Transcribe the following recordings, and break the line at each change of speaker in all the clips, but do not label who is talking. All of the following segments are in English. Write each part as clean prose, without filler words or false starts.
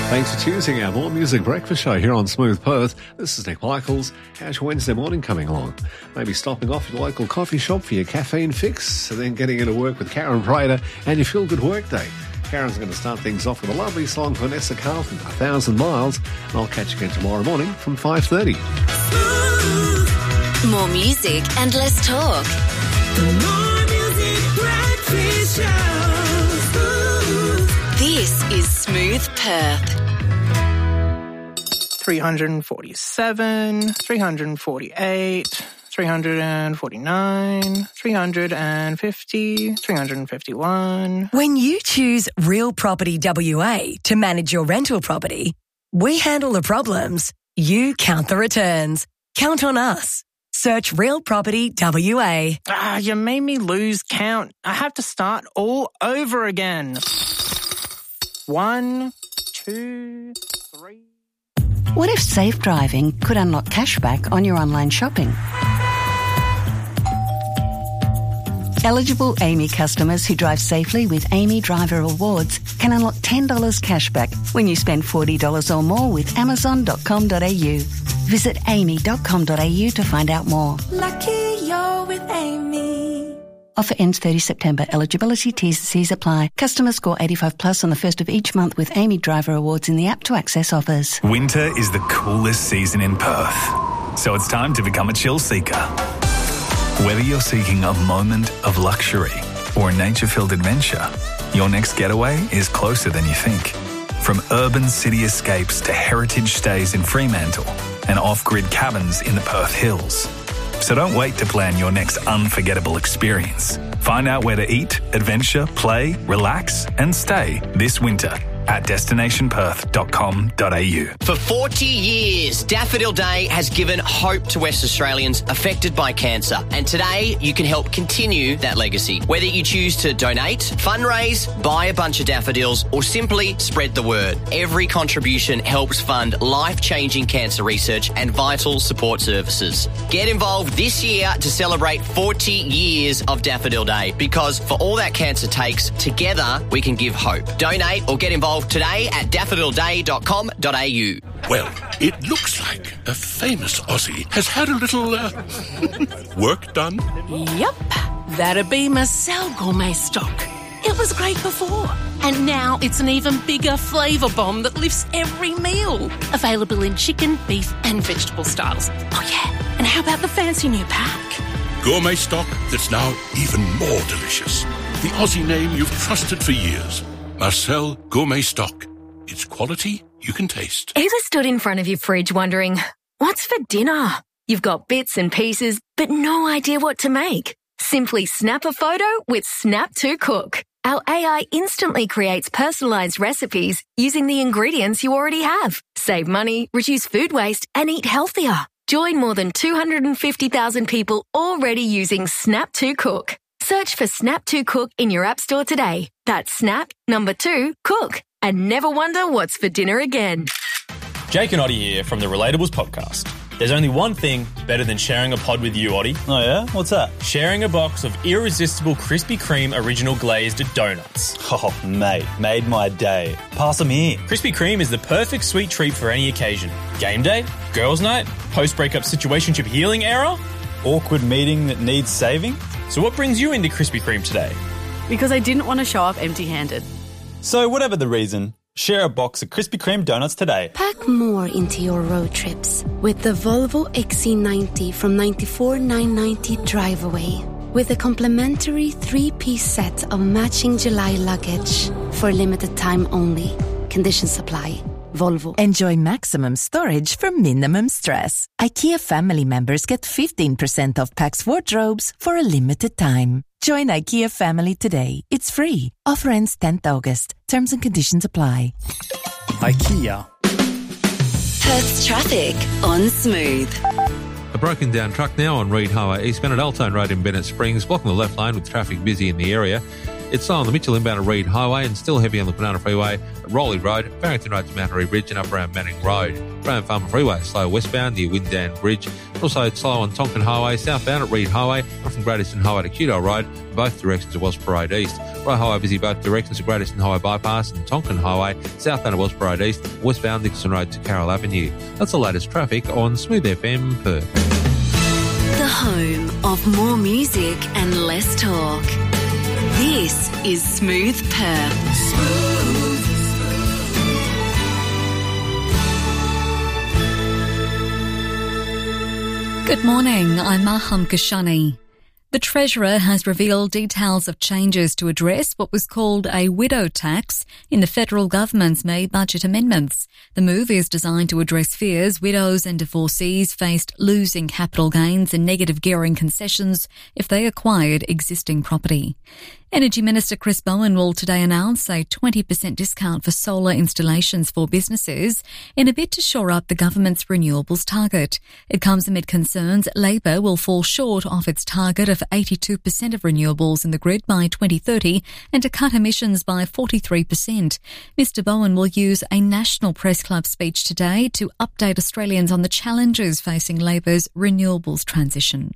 Thanks for choosing our More Music Breakfast Show here on Smooth Perth. This is Nick Michaels. How's your Wednesday morning coming along? Maybe stopping off at your local coffee shop for your caffeine fix, and then getting into work with Karen Prater and your feel-good workday. Karen's going to start things off with a lovely song for Vanessa Carlton, 1,000 Miles, and I'll catch you again tomorrow morning from 5:30.
More music and less talk. The More Music Breakfast Show. This is Smooth Perth.
347, 348, 349, 350, 351.
When you choose Real Property WA to manage your rental property, we handle the problems, you count the returns. Count on us. Search Real Property WA.
You made me lose count. I have to start all over again. 1, 2, 3...
What if safe driving could unlock cashback on your online shopping? Eligible Amy customers who drive safely with Amy Driver Awards can unlock $10 cashback when you spend $40 or more with Amazon.com.au. Visit amy.com.au to find out more.
Lucky you're with Amy.
Offer ends 30 September. Eligibility T's and C's apply. Customers score 85 plus on the first of each month with Amy Driver Awards in the app to access offers.
Winter is the coolest season in Perth, so it's time to become a chill seeker. Whether you're seeking a moment of luxury or a nature-filled adventure, your next getaway is closer than you think. From urban city escapes to heritage stays in Fremantle and off-grid cabins in the Perth Hills. So don't wait to plan your next unforgettable experience. Find out where to eat, adventure, play, relax and stay this winter at destinationperth.com.au.
For 40 years, Daffodil Day has given hope to West Australians affected by cancer. And today, you can help continue that legacy. Whether you choose to donate, fundraise, buy a bunch of daffodils, or simply spread the word, every contribution helps fund life-changing cancer research and vital support services. Get involved this year to celebrate 40 years of Daffodil Day, because for all that cancer takes, together we can give hope. Donate or get involved today at daffodilday.com.au.
Well, it looks like a famous Aussie has had a little work done.
Yep, that'd be Marcel Gourmet Stock. It was great before, and now it's an even bigger flavour bomb that lifts every meal. Available in chicken, beef and vegetable styles. Oh yeah, and how about the fancy new pack?
Gourmet Stock that's now even more delicious. The Aussie name you've trusted for years. Marcel Gourmet Stock. It's quality you can taste.
Ever stood in front of your fridge wondering, what's for dinner? You've got bits and pieces, but no idea what to make. Simply snap a photo with Snap to Cook. Our AI instantly creates personalised recipes using the ingredients you already have. Save money, reduce food waste, and eat healthier. Join more than 250,000 people already using Snap to Cook. Search for Snap to Cook in your app store today. That's Snap, 2, Cook. And never wonder what's for dinner again.
Jake and Oddie here from the Relatables podcast. There's only one thing better than sharing a pod with you, Oddie.
Oh yeah? What's that?
Sharing a box of irresistible Krispy Kreme original glazed donuts.
Oh, mate, made my day. Pass them here.
Krispy Kreme is the perfect sweet treat for any occasion. Game day, girls' night, post-breakup situationship healing era,
awkward meeting that needs saving.
So what brings you into Krispy Kreme today?
Because I didn't want to show up empty-handed.
So whatever the reason, share a box of Krispy Kreme donuts today.
Pack more into your road trips with the Volvo XC90 from $94,990 Drive Away. With a complimentary 3-piece set of matching July luggage for limited time only. Conditions apply. Volvo.
Enjoy maximum storage for minimum stress. IKEA family members get 15% off Pax wardrobes for a limited time. Join IKEA family today. It's free. Offer ends 10th August. Terms and conditions apply.
IKEA.
Perth's traffic on Smooth.
A broken down truck now on Reid Highway eastbound at Altone Road in Bennett Springs, blocking the left lane with traffic busy in the area.
It's slow on the Mitchell inbound at Reid Highway and still heavy on the Banana Freeway at Rowley Road, Barrington Road to Mount Bridge and up around Manning Road. Graham Farmer Freeway slow westbound near Windan Bridge. Also it's slow on Tonkin Highway southbound at Reid Highway and from Great Eastern Highway to Cudall Road, both directions of Wellsborough Road East. Road Highway busy both directions of Great Eastern Highway Bypass and Tonkin Highway southbound at Wellsborough Road East, westbound Dixon Road to Carroll Avenue. That's the latest traffic on Smooth FM Perth.
The home of more music and less talk. This is Smooth Perth. Smooth.
Good morning, I'm Maham Kashani. The Treasurer has revealed details of changes to address what was called a widow tax in the federal government's May budget amendments. The move is designed to address fears widows and divorcees faced losing capital gains and negative gearing concessions if they acquired existing property. Energy Minister Chris Bowen will today announce a 20% discount for solar installations for businesses in a bid to shore up the government's renewables target. It comes amid concerns Labor will fall short of its target of 82% of renewables in the grid by 2030 and to cut emissions by 43%. Mr Bowen will use a National Press Club speech today to update Australians on the challenges facing Labor's renewables transition.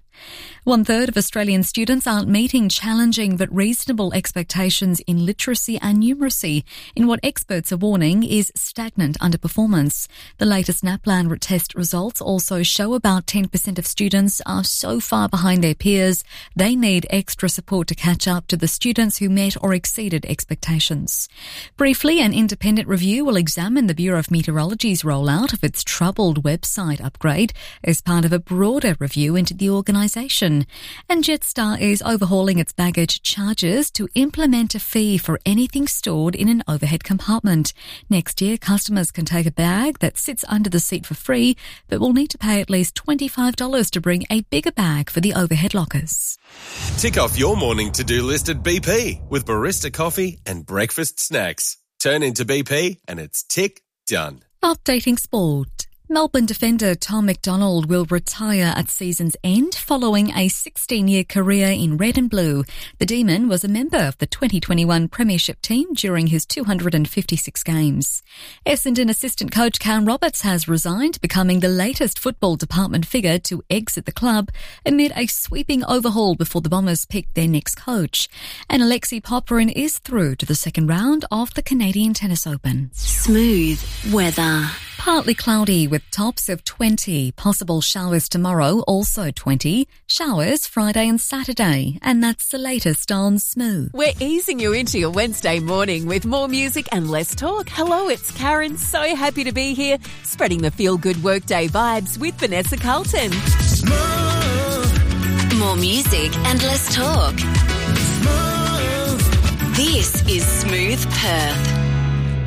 1/3 of Australian students aren't meeting challenging but reasonable expectations in literacy and numeracy in what experts are warning is stagnant underperformance. The latest NAPLAN test results also show about 10% of students are so far behind their peers they need extra support to catch up to the students who met or exceeded expectations. Briefly, an independent review will examine the Bureau of Meteorology's rollout of its troubled website upgrade as part of a broader review into the organisation. And Jetstar is overhauling its baggage charges to implement a fee for anything stored in an overhead compartment. Next year, customers can take a bag that sits under the seat for free, but will need to pay at least $25 to bring a bigger bag for the overhead lockers.
Tick off your morning to-do list at BP with barista coffee and breakfast snacks. Turn into BP and it's tick done.
Updating sport. Melbourne defender Tom McDonald will retire at season's end following a 16-year career in red and blue. The Demon was a member of the 2021 Premiership team during his 256 games. Essendon assistant coach Cam Roberts has resigned, becoming the latest football department figure to exit the club amid a sweeping overhaul before the Bombers pick their next coach. And Alexei Popyrin is through to the second round of the Canadian Tennis Open.
Smooth weather.
Partly cloudy with tops of 20. Possible showers tomorrow, also 20. Showers Friday and Saturday. And that's the latest on Smooth.
We're easing you into your Wednesday morning with more music and less talk. Hello, it's Karen. So happy to be here, spreading the feel-good workday vibes with Vanessa Carlton.
Smooth. More music and less talk. Smooth. This is Smooth Perth.